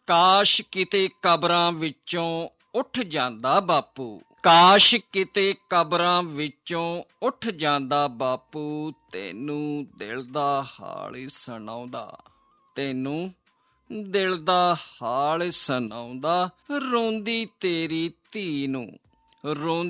ਕਾਸ਼ ਕਿਤੇ ਕਬਰਾਂ ਵਿੱਚੋਂ ਉੱਠ ਜਾਂਦਾ ਬਾਪੂ, ਕਾਸ਼ ਕਿਤੇ ਕਬਰਾਂ ਵਿੱਚੋਂ ਉੱਠ ਜਾਂਦਾ ਬਾਪੂ, ਤੈਨੂੰ ਦਿਲ ਦਾ ਹਾਲ ਸੁਣਾਉਂਦਾ, ਤੈਨੂੰ ਦਿਲ ਦਾ ਹਾਲ ਸੁਣਾਉਂਦਾ, ਰੋਂਦੀ ਤੇਰੀ ਧੀ ਨੂੰ, ਰੋਂਦੀ